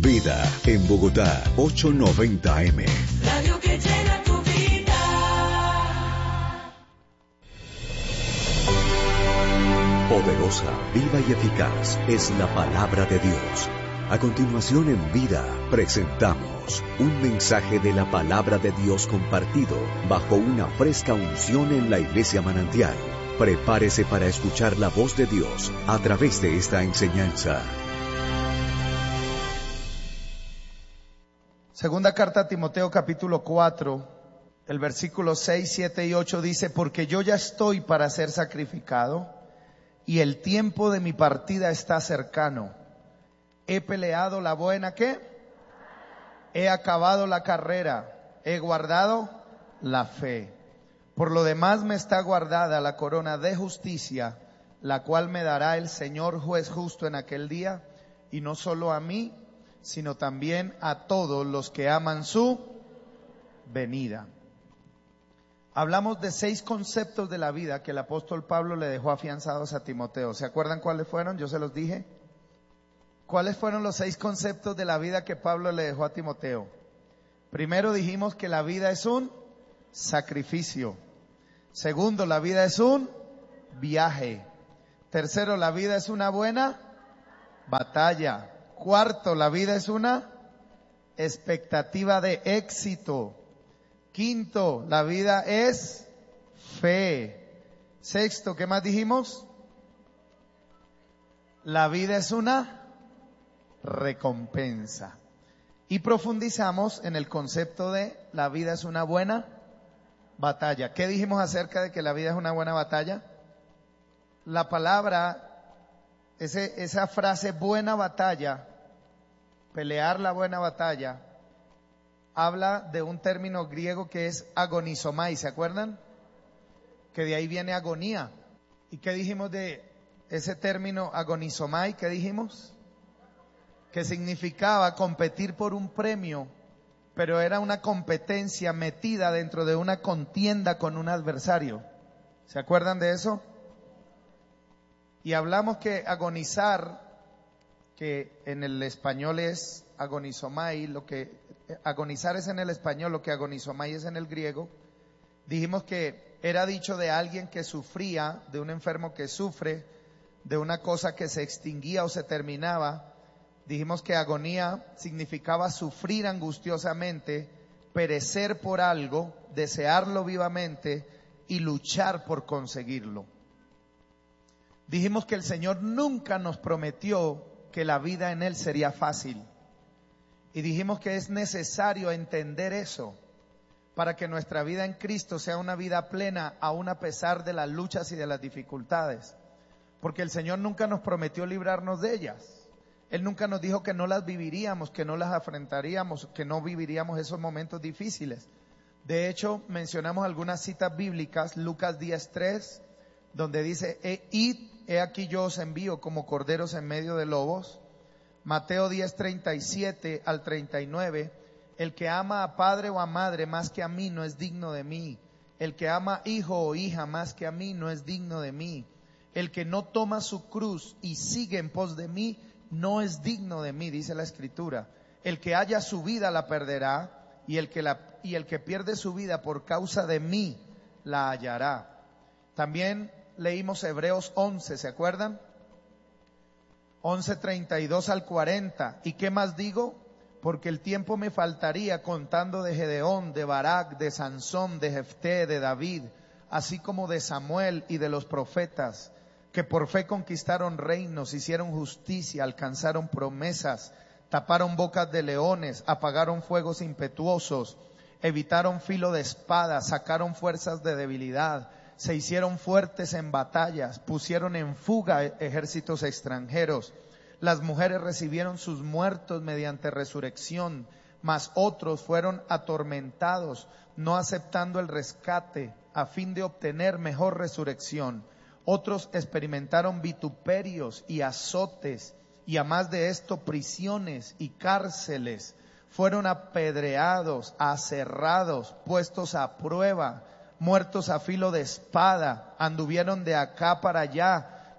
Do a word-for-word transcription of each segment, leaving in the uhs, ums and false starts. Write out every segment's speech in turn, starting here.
Vida en Bogotá, ochocientos noventa A M. Radio que llena tu vida. Poderosa, viva y eficaz es la palabra de Dios. A continuación en Vida presentamos un mensaje de la palabra de Dios compartido bajo una fresca unción en la Iglesia Manantial. Prepárese para escuchar la voz de Dios a través de esta enseñanza. Segunda carta a Timoteo capítulo cuatro, el versículo seis, siete y ocho dice: porque yo ya estoy para ser sacrificado y el tiempo de mi partida está cercano. He peleado la buena, ¿qué? He acabado la carrera, he guardado la fe. Por lo demás me está guardada la corona de justicia, la cual me dará el Señor juez justo en aquel día, y no solo a mí, sino también a todos los que aman su venida. Hablamos de seis conceptos de la vida que el apóstol Pablo le dejó afianzados a Timoteo. ¿Se acuerdan cuáles fueron? Yo se los dije. ¿Cuáles fueron los seis conceptos de la vida que Pablo le dejó a Timoteo? Primero dijimos que la vida es un sacrificio. Segundo, la vida es un viaje. Tercero, la vida es una buena batalla. Cuarto, la vida es una expectativa de éxito. Quinto, la vida es fe. Sexto, ¿qué más dijimos? La vida es una recompensa. Y profundizamos en el concepto de la vida es una buena batalla. ¿Qué dijimos acerca de que la vida es una buena batalla? La palabra, ese, esa frase buena batalla, pelear la buena batalla, habla de un término griego que es agonizomai. ¿Se acuerdan? Que de ahí viene agonía. ¿Y qué dijimos de ese término agonizomai? ¿Qué dijimos? Que significaba competir por un premio, pero era una competencia metida dentro de una contienda con un adversario. ¿Se acuerdan de eso? Y hablamos que agonizar, que en el español es agonizomai, lo que agonizar es en el español, lo que agonizomai es en el griego. Dijimos que era dicho de alguien que sufría, de un enfermo que sufre, de una cosa que se extinguía o se terminaba. Dijimos que agonía significaba sufrir angustiosamente, perecer por algo, desearlo vivamente y luchar por conseguirlo. Dijimos que el Señor nunca nos prometió que la vida en Él sería fácil. Y dijimos que es necesario entender eso para que nuestra vida en Cristo sea una vida plena, aun a pesar de las luchas y de las dificultades. Porque el Señor nunca nos prometió librarnos de ellas. Él nunca nos dijo que no las viviríamos, que no las afrontaríamos, que no viviríamos esos momentos difíciles. De hecho, mencionamos algunas citas bíblicas, Lucas diez tres, donde dice: e, id, he aquí yo os envío como corderos en medio de lobos. Mateo diez treinta y siete al treinta y nueve, el que ama a padre o a madre más que a mí no es digno de mí. El que ama hijo o hija más que a mí no es digno de mí. El que no toma su cruz y sigue en pos de mí no es digno de mí, dice la Escritura. El que haya su vida la perderá, y el que la, y el que pierde su vida por causa de mí la hallará. También leímos Hebreos once, ¿se acuerdan? once treinta y dos al cuarenta. ¿Y qué más digo? Porque el tiempo me faltaría contando de Gedeón, de Barak, de Sansón, de Jefté, de David, así como de Samuel y de los profetas, que por fe conquistaron reinos, hicieron justicia, alcanzaron promesas, taparon bocas de leones, apagaron fuegos impetuosos, evitaron filo de espada, sacaron fuerzas de debilidad, se hicieron fuertes en batallas, pusieron en fuga ejércitos extranjeros. Las mujeres recibieron sus muertos mediante resurrección, mas otros fueron atormentados, no aceptando el rescate, a fin de obtener mejor resurrección. Otros experimentaron vituperios y azotes, y a más de esto prisiones y cárceles. Fueron apedreados, aserrados, puestos a prueba, muertos a filo de espada, anduvieron de acá para allá,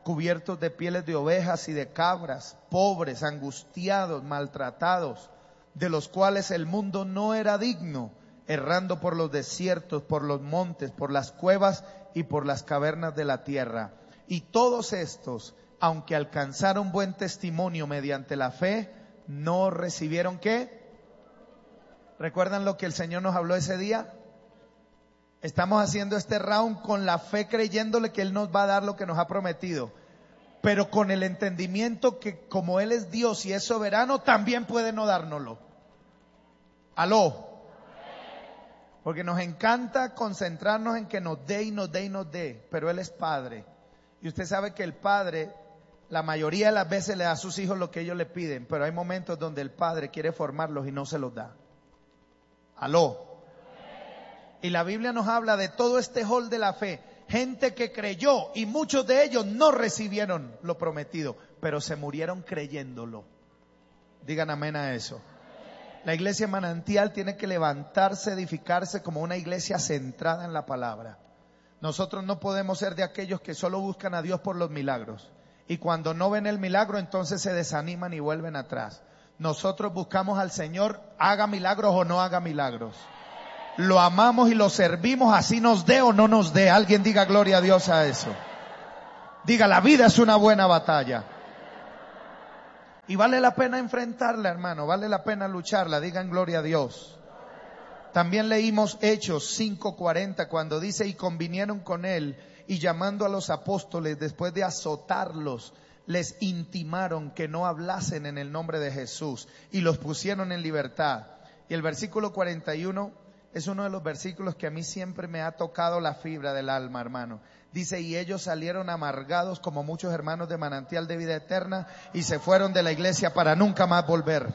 cubiertos de pieles de ovejas y de cabras, pobres, angustiados, maltratados, de los cuales el mundo no era digno, errando por los desiertos, por los montes, por las cuevas y por las cavernas de la tierra. Y todos estos, aunque alcanzaron buen testimonio mediante la fe, no recibieron ¿qué? ¿Recuerdan lo que el Señor nos habló ese día? Estamos haciendo este round con la fe, creyéndole que Él nos va a dar lo que nos ha prometido, pero con el entendimiento que como Él es Dios y es soberano, también puede no dárnoslo. Aló. Porque nos encanta concentrarnos en que nos dé y nos dé y nos dé, pero Él es Padre. Y usted sabe que el Padre, la mayoría de las veces le da a sus hijos lo que ellos le piden, pero hay momentos donde el Padre quiere formarlos y no se los da. Aló. Y la Biblia nos habla de todo este hall de la fe, gente que creyó y muchos de ellos no recibieron lo prometido, pero se murieron creyéndolo. Digan amén a eso. La iglesia Manantial tiene que levantarse, edificarse como una iglesia centrada en la palabra. Nosotros no podemos ser de aquellos que solo buscan a Dios por los milagros. Y cuando no ven el milagro, entonces se desaniman y vuelven atrás. Nosotros buscamos al Señor, haga milagros o no haga milagros. Lo amamos y lo servimos, así nos dé o no nos dé. Alguien diga gloria a Dios a eso. Diga, la vida es una buena batalla. Y vale la pena enfrentarla, hermano, vale la pena lucharla, digan gloria a Dios. También leímos Hechos cinco cuarenta cuando dice, y convinieron con él, y llamando a los apóstoles, después de azotarlos, les intimaron que no hablasen en el nombre de Jesús, y los pusieron en libertad. Y el versículo cuarenta y uno es uno de los versículos que a mí siempre me ha tocado la fibra del alma, hermano. Dice, y ellos salieron amargados como muchos hermanos de Manantial de Vida Eterna y se fueron de la iglesia para nunca más volver.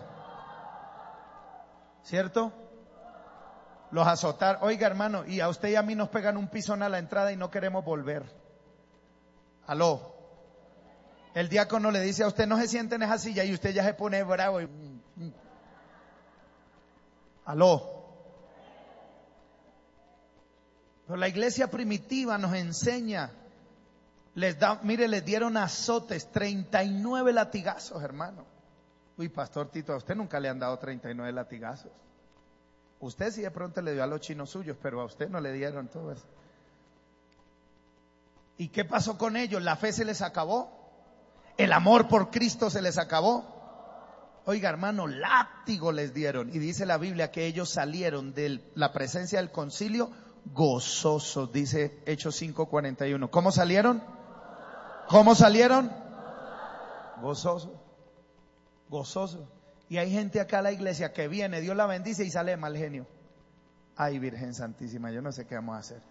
¿Cierto? Los azotaron. Oiga, hermano, y a usted y a mí nos pegan un pisón a la entrada y no queremos volver. Aló. El diácono le dice a usted, no se siente en esa silla, y usted ya se pone bravo. Y... Aló. Pero la iglesia primitiva nos enseña, les da, mire, les dieron azotes, treinta y nueve latigazos, hermano. Uy, pastor Tito, a usted nunca le han dado treinta y nueve latigazos. Usted sí de pronto le dio a los chinos suyos, pero a usted no le dieron todo eso. ¿Y qué pasó con ellos? ¿La fe se les acabó? ¿El amor por Cristo se les acabó? Oiga, hermano, látigo les dieron. Y dice la Biblia que ellos salieron de la presencia del concilio gozosos, dice Hechos cinco cuarenta y uno. ¿Cómo salieron? ¿Cómo salieron? Gozosos. Gozosos. Y hay gente acá a la iglesia que viene, Dios la bendice y sale de mal genio. Ay, Virgen Santísima, yo no sé qué vamos a hacer.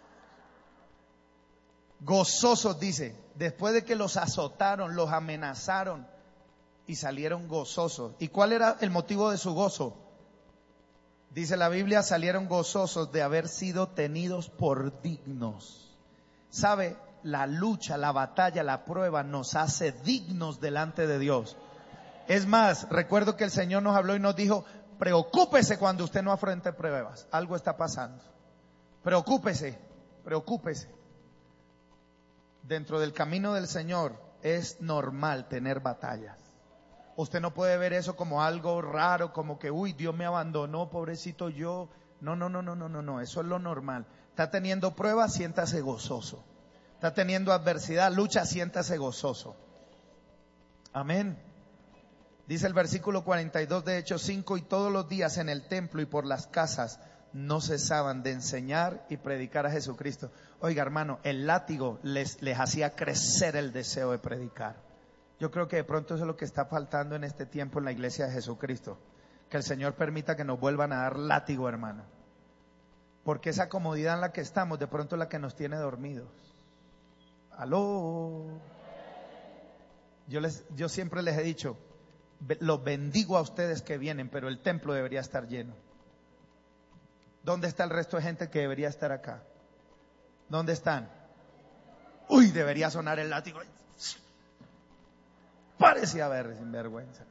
Gozosos, dice, después de que los azotaron, los amenazaron y salieron gozosos. ¿Y cuál era el motivo de su gozo? Dice la Biblia, salieron gozosos de haber sido tenidos por dignos. ¿Sabe? La lucha, la batalla, la prueba nos hace dignos delante de Dios. Es más, recuerdo que el Señor nos habló y nos dijo, preocúpese cuando usted no afronte pruebas. Algo está pasando. Preocúpese, preocúpese. Dentro del camino del Señor es normal tener batallas. Usted no puede ver eso como algo raro, como que, uy, Dios me abandonó, pobrecito yo. No, no, no, no, no, no, no, eso es lo normal. Está teniendo pruebas, siéntase gozoso. Está teniendo adversidad, lucha, siéntase gozoso. Amén. Dice el versículo cuarenta y dos de Hechos cinco, y todos los días en el templo y por las casas no cesaban de enseñar y predicar a Jesucristo. Oiga, hermano, el látigo les, les hacía crecer el deseo de predicar. Yo creo que de pronto eso es lo que está faltando en este tiempo en la iglesia de Jesucristo. Que el Señor permita que nos vuelvan a dar látigo, hermano. Porque esa comodidad en la que estamos, de pronto es la que nos tiene dormidos. Aló. Yo les, yo siempre les he dicho, los bendigo a ustedes que vienen, pero el templo debería estar lleno. ¿Dónde está el resto de gente que debería estar acá? ¿Dónde están? Uy, debería sonar el látigo. Parecía ver sin vergüenza.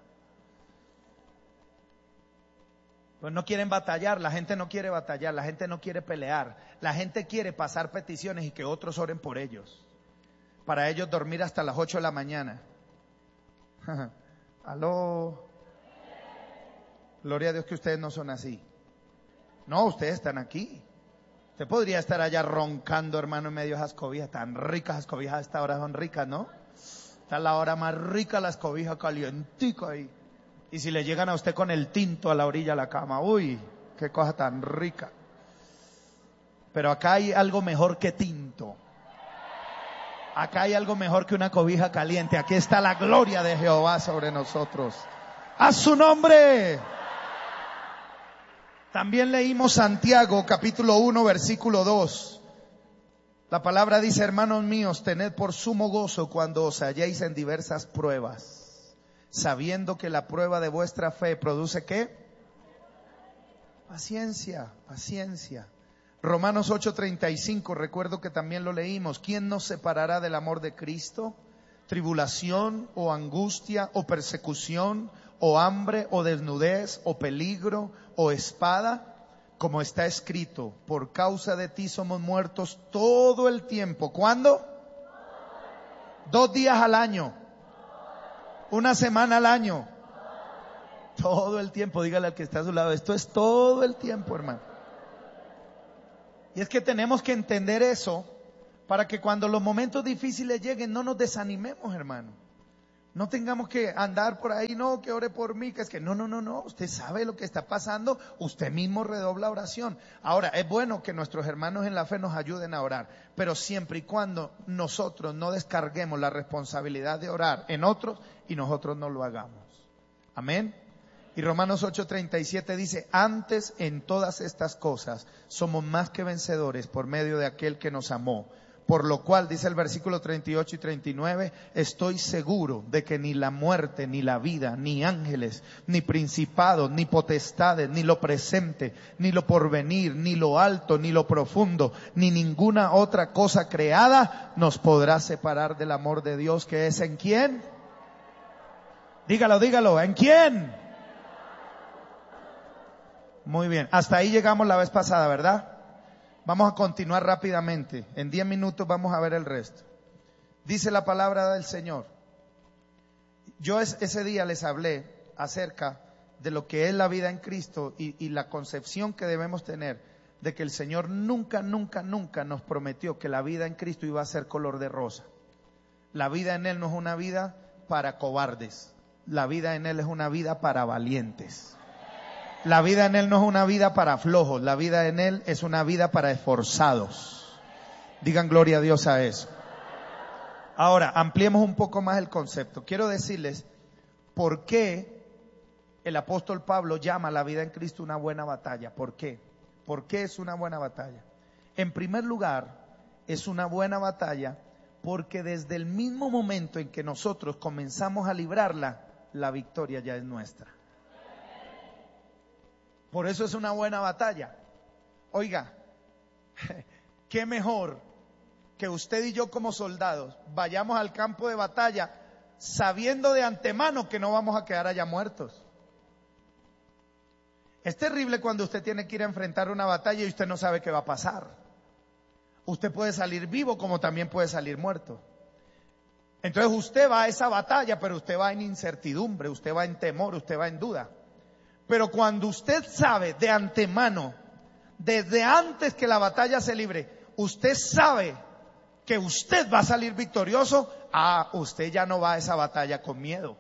Pues no quieren batallar, la gente no quiere batallar, la gente no quiere pelear, la gente quiere pasar peticiones y que otros oren por ellos. Para ellos dormir hasta las ocho de la mañana. Aló. Gloria a Dios que ustedes no son así. No, ustedes están aquí. Usted podría estar allá roncando, hermano, en medio de esas cobijas. Tan ricas las cobijas a esta hora, son ricas, ¿no? Esta es la hora más rica, las cobijas calientico ahí. Y si le llegan a usted con el tinto a la orilla de la cama, uy, qué cosa tan rica. Pero acá hay algo mejor que tinto. Acá hay algo mejor que una cobija caliente. Aquí está la gloria de Jehová sobre nosotros. ¡A su nombre! También leímos Santiago capítulo uno versículo dos. La palabra dice: hermanos míos, tened por sumo gozo cuando os halléis en diversas pruebas, sabiendo que la prueba de vuestra fe produce ¿qué? Paciencia, paciencia. Romanos ocho treinta y cinco, recuerdo que también lo leímos. ¿Quién nos separará del amor de Cristo? ¿Tribulación o angustia o persecución o hambre o desnudez o peligro o espada? Como está escrito, por causa de ti somos muertos todo el tiempo. ¿Cuándo? Dos días al año. Una semana al año. Todo el tiempo. Dígale al que está a su lado, esto es todo el tiempo, hermano. Y es que tenemos que entender eso para que cuando los momentos difíciles lleguen no nos desanimemos, hermano. No tengamos que andar por ahí, no, que ore por mí, que es que no, no, no, no. Usted sabe lo que está pasando, usted mismo redobla oración. Ahora, es bueno que nuestros hermanos en la fe nos ayuden a orar, pero siempre y cuando nosotros no descarguemos la responsabilidad de orar en otros y nosotros no lo hagamos. Amén. Y Romanos ocho treinta y siete dice: antes en todas estas cosas somos más que vencedores por medio de aquel que nos amó. Por lo cual, dice el versículo treinta y ocho y treinta y nueve, estoy seguro de que ni la muerte, ni la vida, ni ángeles, ni principados, ni potestades, ni lo presente, ni lo porvenir, ni lo alto, ni lo profundo, ni ninguna otra cosa creada nos podrá separar del amor de Dios que es ¿en quién? Dígalo, dígalo, ¿en quién? Muy bien, hasta ahí llegamos la vez pasada, ¿verdad? Vamos a continuar rápidamente. En diez minutos vamos a ver el resto. Dice la palabra del Señor. Yo es, ese día les hablé acerca de lo que es la vida en Cristo y, y la concepción que debemos tener de que el Señor nunca, nunca, nunca nos prometió que la vida en Cristo iba a ser color de rosa. La vida en Él no es una vida para cobardes. La vida en Él es una vida para valientes. La vida en Él no es una vida para flojos, la vida en Él es una vida para esforzados. Digan gloria a Dios a eso. Ahora, ampliemos un poco más el concepto. Quiero decirles por qué el apóstol Pablo llama la vida en Cristo una buena batalla. ¿Por qué? ¿Por qué es una buena batalla? En primer lugar, es una buena batalla porque desde el mismo momento en que nosotros comenzamos a librarla, la victoria ya es nuestra. Por eso es una buena batalla. Oiga, qué mejor que usted y yo como soldados vayamos al campo de batalla sabiendo de antemano que no vamos a quedar allá muertos. Es terrible cuando usted tiene que ir a enfrentar una batalla y usted no sabe qué va a pasar. Usted puede salir vivo como también puede salir muerto. Entonces usted va a esa batalla, pero usted va en incertidumbre, usted va en temor, usted va en duda. Pero cuando usted sabe de antemano, desde antes que la batalla se libre, usted sabe que usted va a salir victorioso, ah, usted ya no va a esa batalla con miedo.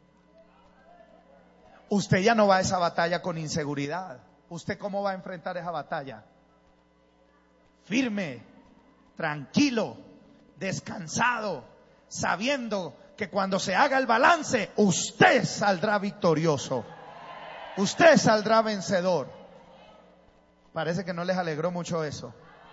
Usted ya no va a esa batalla con inseguridad. ¿Usted cómo va a enfrentar esa batalla? Firme, tranquilo, descansado, sabiendo que cuando se haga el balance, usted saldrá victorioso. Usted saldrá vencedor. Parece que no les alegró mucho eso.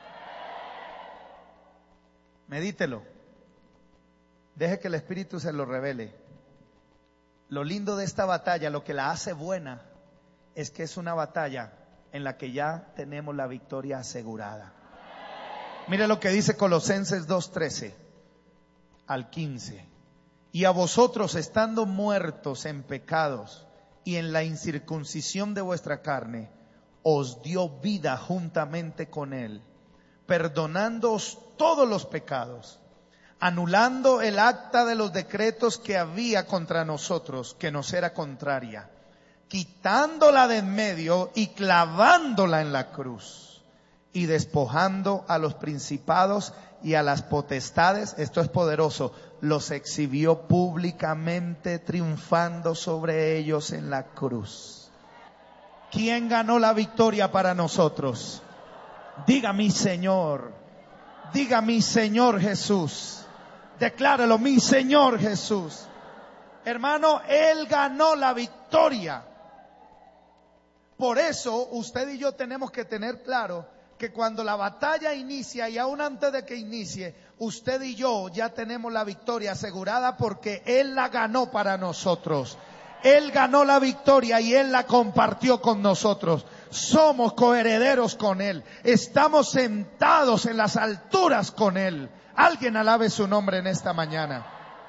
Medítelo. Deje que el Espíritu se lo revele. Lo lindo de esta batalla, lo que la hace buena, es que es una batalla en la que ya tenemos la victoria asegurada. Mire lo que dice Colosenses dos trece al quince. Y a vosotros, estando muertos en pecados y en la incircuncisión de vuestra carne, os dio vida juntamente con Él, perdonándoos todos los pecados, anulando el acta de los decretos que había contra nosotros, que nos era contraria, quitándola de en medio y clavándola en la cruz, y despojando a los principados y a las potestades, esto es poderoso, los exhibió públicamente, triunfando sobre ellos en la cruz. ¿Quién ganó la victoria para nosotros? Diga mi Señor, diga mi Señor Jesús. Decláralo, mi Señor Jesús. Hermano, Él ganó la victoria. Por eso usted y yo tenemos que tener claro que cuando la batalla inicia, y aún antes de que inicie, usted y yo ya tenemos la victoria asegurada porque Él la ganó para nosotros. Él ganó la victoria y Él la compartió con nosotros. Somos coherederos con Él. Estamos sentados en las alturas con Él. Alguien alabe su nombre en esta mañana.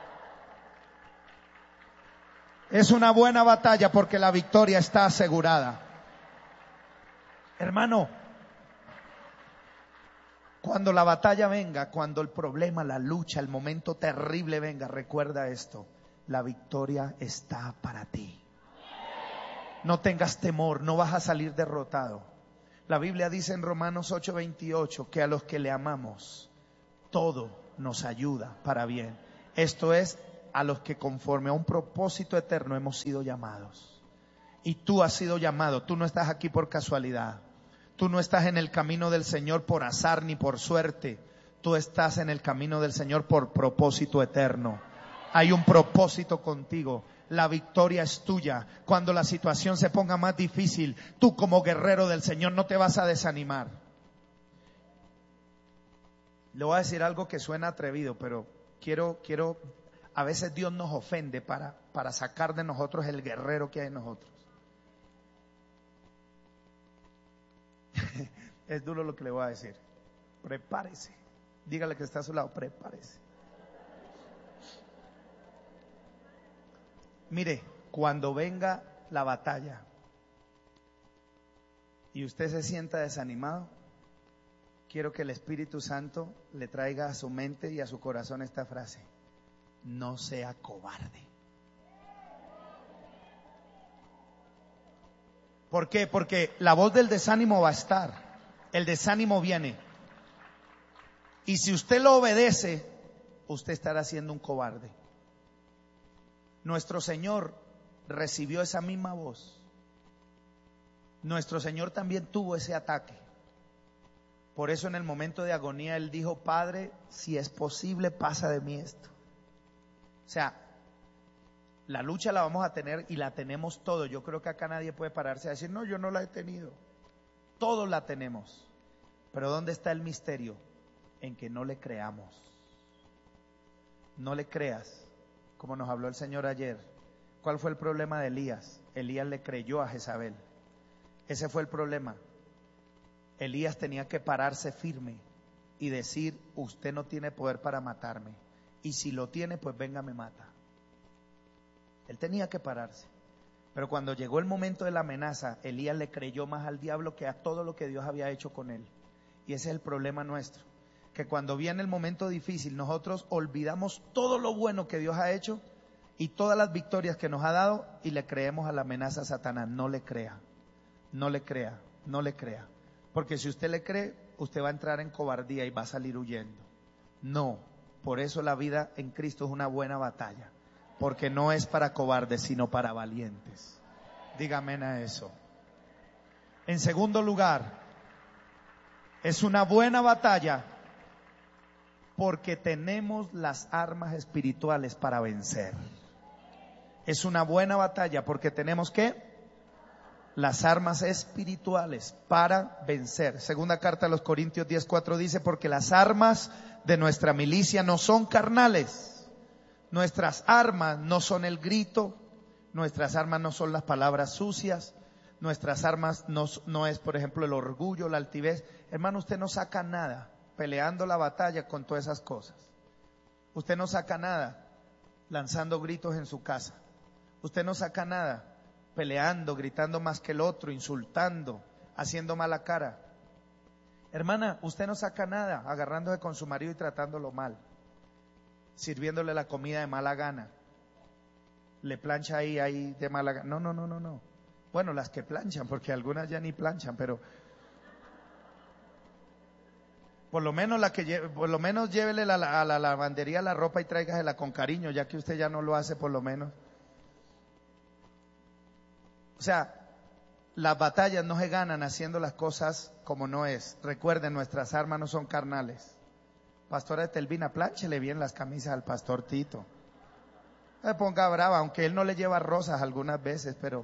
Es una buena batalla porque la victoria está asegurada. Hermano, cuando la batalla venga, cuando el problema, la lucha, el momento terrible venga, recuerda esto: la victoria está para ti. No tengas temor, no vas a salir derrotado. La Biblia dice en Romanos ocho veintiocho que a los que le amamos, todo nos ayuda para bien. Esto es, a los que conforme a un propósito eterno hemos sido llamados. Y tú has sido llamado, tú no estás aquí por casualidad. Tú no estás en el camino del Señor por azar ni por suerte. Tú estás en el camino del Señor por propósito eterno. Hay un propósito contigo. La victoria es tuya. Cuando la situación se ponga más difícil, tú como guerrero del Señor no te vas a desanimar. Le voy a decir algo que suena atrevido, pero quiero, quiero, a veces Dios nos ofende para, para sacar de nosotros el guerrero que hay en nosotros. Es duro lo que le voy a decir. Prepárese. Dígale que está a su lado, prepárese. Mire, cuando venga la batalla y usted se sienta desanimado, quiero que el Espíritu Santo le traiga a su mente y a su corazón esta frase: no sea cobarde. ¿Por qué? Porque la voz del desánimo va a estar. El desánimo viene. Y si usted lo obedece, usted estará siendo un cobarde. Nuestro Señor recibió esa misma voz. Nuestro Señor también tuvo ese ataque. Por eso en el momento de agonía Él dijo: Padre, si es posible, pasa de mí esto. O sea, la lucha la vamos a tener y la tenemos todos. Yo creo que acá nadie puede pararse a decir: no, yo no la he tenido. Todos la tenemos. Pero ¿dónde está el misterio? En que no le creamos. No le creas. Como nos habló el Señor ayer. ¿Cuál fue el problema de Elías? Elías le creyó a Jezabel. Ese fue el problema. Elías tenía que pararse firme y decir: usted no tiene poder para matarme. Y si lo tiene, pues venga, me mata. Él tenía que pararse. Pero cuando llegó el momento de la amenaza, Elías le creyó más al diablo que a todo lo que Dios había hecho con él. Y ese es el problema nuestro, que cuando viene el momento difícil, nosotros olvidamos todo lo bueno que Dios ha hecho y todas las victorias que nos ha dado y le creemos a la amenaza a Satanás. No le crea, no le crea, no le crea. Porque si usted le cree, usted va a entrar en cobardía y va a salir huyendo. No, por eso la vida en Cristo es una buena batalla. Porque no es para cobardes, sino para valientes. Dígame a eso. En segundo lugar, es una buena batalla porque tenemos las armas espirituales para vencer. Es una buena batalla porque tenemos ¿qué? Las armas espirituales para vencer. Segunda carta a los Corintios diez cuatro dice: porque las armas de nuestra milicia no son carnales. Nuestras armas no son el grito, nuestras armas no son las palabras sucias, nuestras armas no, no es, por ejemplo, el orgullo, la altivez. Hermano, usted no saca nada peleando la batalla con todas esas cosas. Usted no saca nada lanzando gritos en su casa. Usted no saca nada peleando, gritando más que el otro, insultando, haciendo mala cara. Hermana, usted no saca nada agarrándose con su marido y tratándolo mal. sirviéndole la comida de mala gana. Le plancha ahí, ahí de mala gana. No, no, no, no, no. Bueno, las que planchan, porque algunas ya ni planchan, pero por lo menos la que lleve, por lo menos llévele la, la, a la lavandería la ropa y tráigasela con cariño, ya que usted ya no lo hace, por lo menos. O sea, las batallas no se ganan haciendo las cosas como no es. Recuerden, nuestras armas no son carnales. Pastora Telvina, plánchele bien las camisas al pastor Tito. No se ponga brava, aunque él no le lleva rosas algunas veces, pero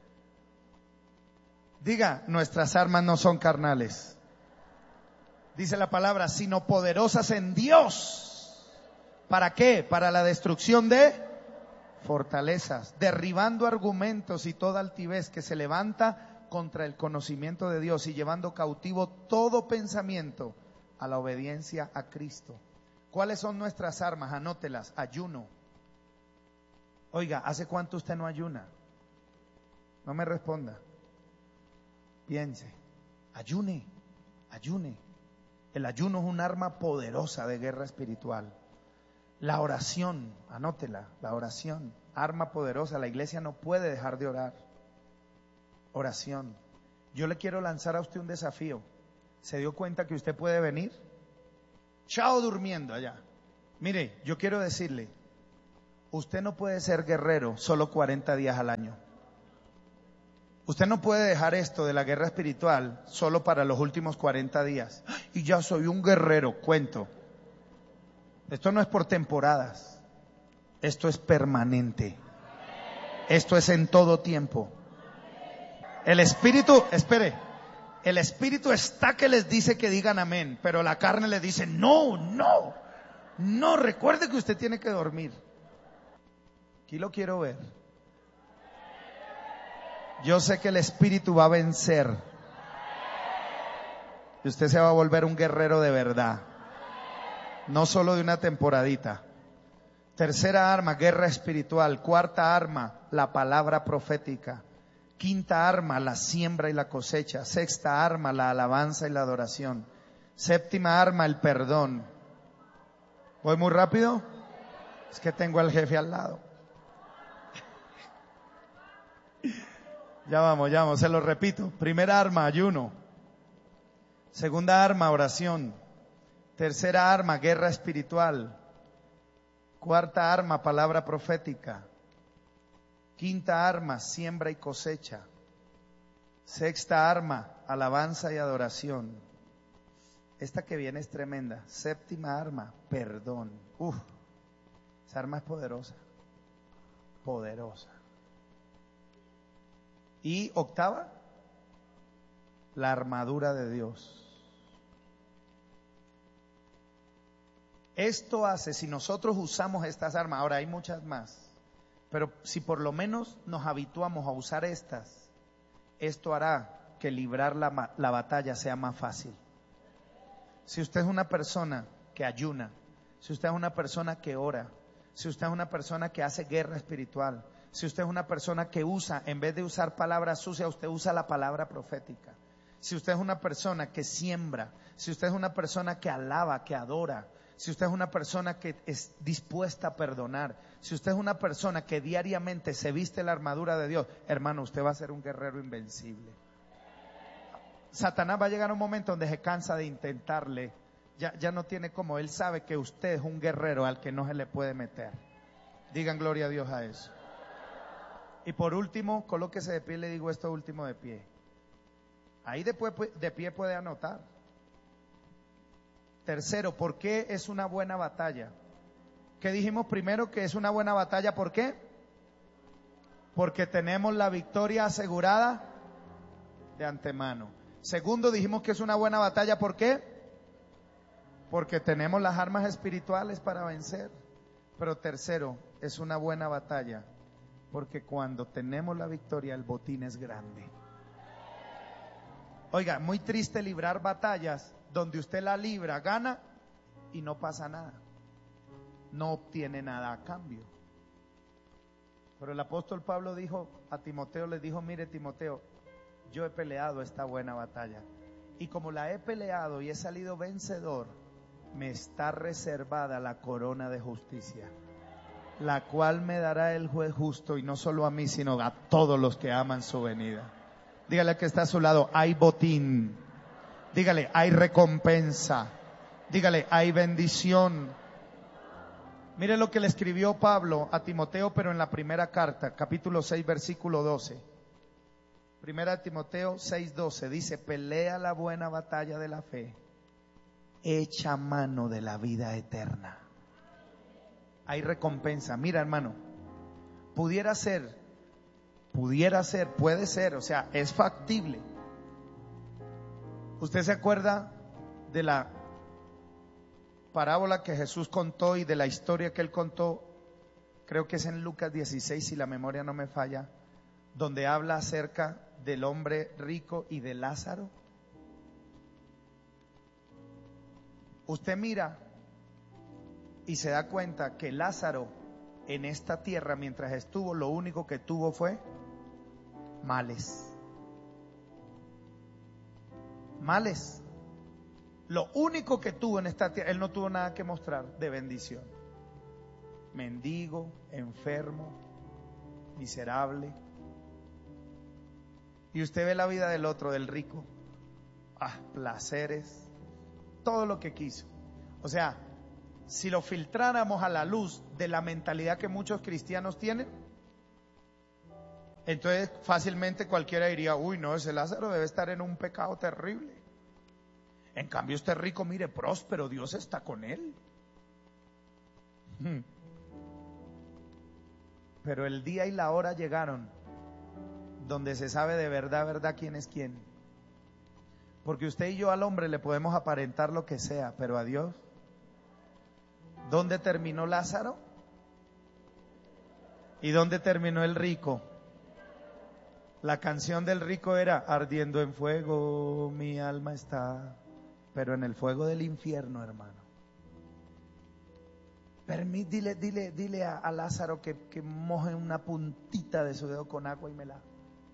diga, nuestras armas no son carnales. Dice la palabra, sino poderosas en Dios. ¿Para qué? Para la destrucción de fortalezas, derribando argumentos y toda altivez que se levanta contra el conocimiento de Dios y llevando cautivo todo pensamiento a la obediencia a Cristo. ¿Cuáles son nuestras armas? Anótelas. Ayuno. Oiga, ¿hace cuánto usted no ayuna? No me responda. Piense. Ayune, ayune. El ayuno es un arma poderosa de guerra espiritual. La oración, anótela, la oración, arma poderosa. La iglesia no puede dejar de orar. Oración. Yo le quiero lanzar a usted un desafío. ¿Se dio cuenta que usted puede venir? Chao durmiendo allá. Mire, yo quiero decirle, usted no puede ser guerrero solo cuarenta días al año. Usted no puede dejar esto de la guerra espiritual solo para los últimos cuarenta días. Y ya soy un guerrero, cuento. Esto no es por temporadas. Esto es permanente. Esto es en todo tiempo. El espíritu, espere, el espíritu está que les dice que digan amén, pero la carne les dice no, no, no, recuerde que usted tiene que dormir. Aquí lo quiero ver. Yo sé que el espíritu va a vencer. Y usted se va a volver un guerrero de verdad. No solo de una temporadita. Tercera arma, guerra espiritual. Cuarta arma, la palabra profética. Quinta arma, la siembra y la cosecha. Sexta arma, la alabanza y la adoración. Séptima arma, el perdón. ¿Voy muy rápido? Es que tengo al jefe al lado. Ya vamos, ya vamos, se lo repito. Primera arma, ayuno. Segunda arma, oración. Tercera arma, guerra espiritual. Cuarta arma, palabra profética. Quinta arma, siembra y cosecha. Sexta arma, alabanza y adoración. Esta que viene es tremenda. Séptima arma, perdón. Uf, esa arma es poderosa. Poderosa. Y octava, la armadura de Dios. Esto hace, si nosotros usamos estas armas, ahora hay muchas más, pero si por lo menos nos habituamos a usar estas, esto hará que librar la, la batalla sea más fácil. Si usted es una persona que ayuna, si usted es una persona que ora, si usted es una persona que hace guerra espiritual, si usted es una persona que usa, en vez de usar palabras sucias, usted usa la palabra profética. Si usted es una persona que siembra, si usted es una persona que alaba, que adora, si usted es una persona que es dispuesta a perdonar, si usted es una persona que diariamente se viste la armadura de Dios, hermano, usted va a ser un guerrero invencible. Satanás va a llegar a un momento donde se cansa de intentarle, ya, ya no tiene como, él sabe que usted es un guerrero al que no se le puede meter. Digan gloria a Dios a eso. Y por último, colóquese de pie, le digo esto último de pie. Ahí después de pie puede anotar. Tercero, ¿por qué es una buena batalla? ¿Qué dijimos primero? Que es una buena batalla, ¿por qué? Porque tenemos la victoria asegurada de antemano. Segundo, dijimos que es una buena batalla, ¿por qué? Porque tenemos las armas espirituales para vencer. Pero tercero, es una buena batalla porque cuando tenemos la victoria el botín es grande. Oiga, muy triste librar batallas donde usted la libra, gana y no pasa nada, no obtiene nada a cambio. Pero el apóstol Pablo dijo a Timoteo, le dijo, mire Timoteo, yo he peleado esta buena batalla y como la he peleado y he salido vencedor, me está reservada la corona de justicia, la cual me dará el juez justo, y no solo a mí, sino a todos los que aman su venida. Dígale al que está a su lado, hay botín. Dígale, hay recompensa. Dígale, hay bendición. Mire lo que le escribió Pablo a Timoteo, pero en la primera carta, capítulo seis, versículo doce. Primera de Timoteo seis, doce, dice, pelea la buena batalla de la fe, echa mano de la vida eterna. Hay recompensa. Mira, hermano, pudiera ser, pudiera ser, puede ser, o sea, es factible. ¿Usted se acuerda de la parábola que Jesús contó y de la historia que él contó? Creo que es en Lucas dieciséis, si la memoria no me falla, donde habla acerca del hombre rico y de Lázaro. Usted mira y se da cuenta que Lázaro en esta tierra, mientras estuvo, lo único que tuvo fue males. Males. Lo único que tuvo en esta tierra, él no tuvo nada que mostrar de bendición. Mendigo, enfermo, miserable. Y usted ve la vida del otro, del rico. Ah, placeres, todo lo que quiso. O sea, si lo filtráramos a la luz de la mentalidad que muchos cristianos tienen, entonces fácilmente cualquiera diría, uy, no, ese Lázaro debe estar en un pecado terrible. En cambio este rico, mire, próspero, Dios está con él. Pero el día y la hora llegaron donde se sabe de verdad, verdad quién es quién. Porque usted y yo al hombre le podemos aparentar lo que sea, pero a Dios. ¿Dónde terminó Lázaro? ¿Y dónde terminó el rico? La canción del rico era, ardiendo en fuego mi alma está, pero en el fuego del infierno, hermano. Permí, dile, dile, dile a, a Lázaro que, que moje una puntita de su dedo con agua y me la...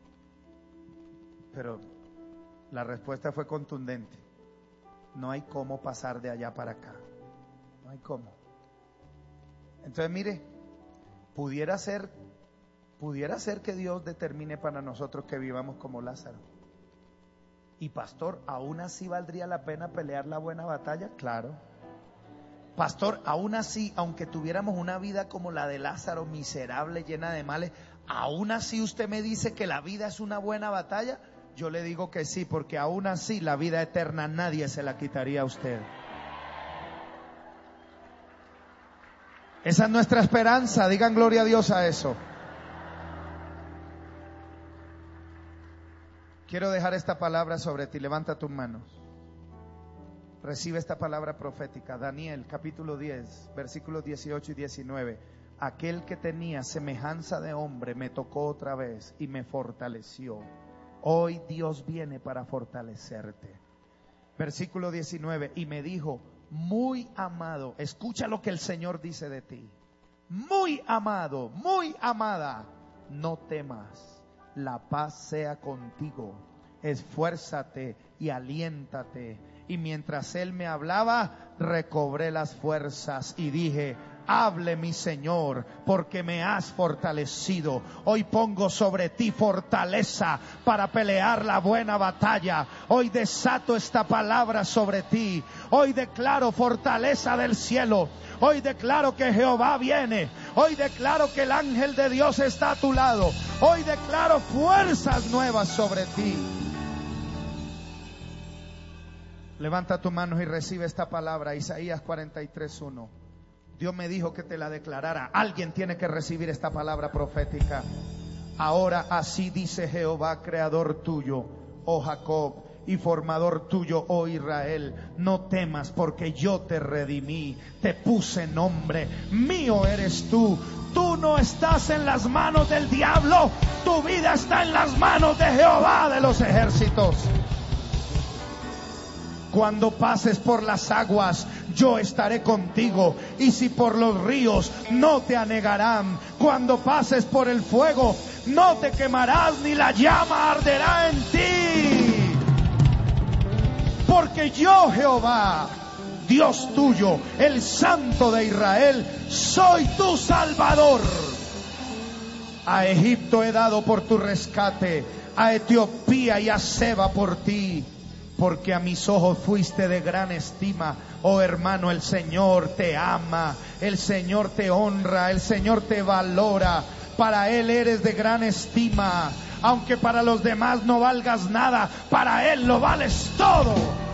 Pero la respuesta fue contundente. No hay cómo pasar de allá para acá. No hay cómo. Entonces mire, pudiera ser, pudiera ser que Dios determine para nosotros que vivamos como Lázaro. Y pastor, ¿aún así valdría la pena pelear la buena batalla? Claro. Pastor, aún así, aunque tuviéramos una vida como la de Lázaro, miserable, llena de males, ¿aún así usted me dice que la vida es una buena batalla? Yo le digo que sí, porque aún así la vida eterna nadie se la quitaría a usted. Esa es nuestra esperanza, digan gloria a Dios a eso. Quiero dejar esta palabra sobre ti, levanta tus manos. Recibe esta palabra profética. Daniel capítulo diez, versículos dieciocho y diecinueve. Aquel que tenía semejanza de hombre me tocó otra vez y me fortaleció. Hoy Dios viene para fortalecerte. Versículo diecinueve. Y me dijo, muy amado, escucha lo que el Señor dice de ti. Muy amado, muy amada, no temas, la paz sea contigo. Esfuérzate y aliéntate. Y mientras él me hablaba, recobré las fuerzas y dije, hable mi Señor, porque me has fortalecido. Hoy pongo sobre ti fortaleza para pelear la buena batalla. Hoy desato esta palabra sobre ti. Hoy declaro fortaleza del cielo. Hoy declaro que Jehová viene. Hoy declaro que el ángel de Dios está a tu lado. Hoy declaro fuerzas nuevas sobre ti. Levanta tus manos y recibe esta palabra. Isaías cuarenta y tres, uno. Dios me dijo que te la declarara. Alguien tiene que recibir esta palabra profética. Ahora así dice Jehová, creador tuyo, oh Jacob, y formador tuyo, oh Israel. No temas, porque yo te redimí, te puse nombre, mío eres tú. Tú no estás en las manos del diablo, tu vida está en las manos de Jehová de los ejércitos. Cuando pases por las aguas, yo estaré contigo. Y si por los ríos, no te anegarán. Cuando pases por el fuego, no te quemarás, ni la llama arderá en ti. Porque yo, Jehová, Dios tuyo, el Santo de Israel, soy tu Salvador. A Egipto he dado por tu rescate, a Etiopía y a Seba por ti, porque a mis ojos fuiste de gran estima. Oh hermano, el Señor te ama, el Señor te honra, el Señor te valora. Para Él eres de gran estima. Aunque para los demás no valgas nada, para Él lo vales todo.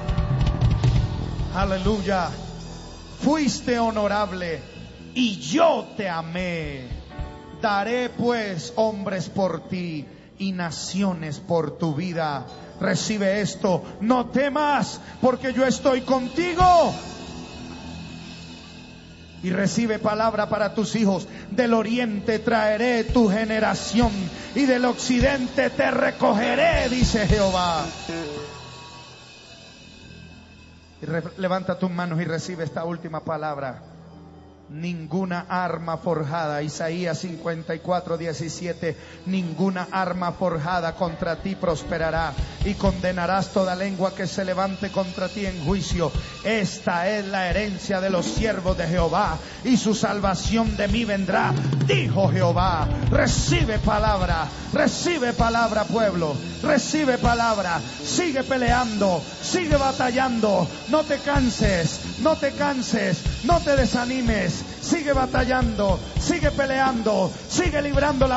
Aleluya. Fuiste honorable y yo te amé. Daré pues hombres por ti y naciones por tu vida. Recibe esto, no temas, porque yo estoy contigo. Y recibe palabra para tus hijos. Del oriente traeré tu generación y del occidente te recogeré, dice Jehová. Y re- levanta tus manos y recibe esta última palabra. Ninguna arma forjada, Isaías cincuenta y cuatro, diecisiete, ninguna arma forjada contra ti prosperará, y condenarás toda lengua que se levante contra ti en juicio. Esta es la herencia de los siervos de Jehová, y su salvación de mí vendrá, dijo Jehová. Recibe palabra, recibe palabra, pueblo, recibe palabra. Sigue peleando, sigue batallando, no te canses, no te canses, no te desanimes. Sigue batallando, sigue peleando, sigue librando la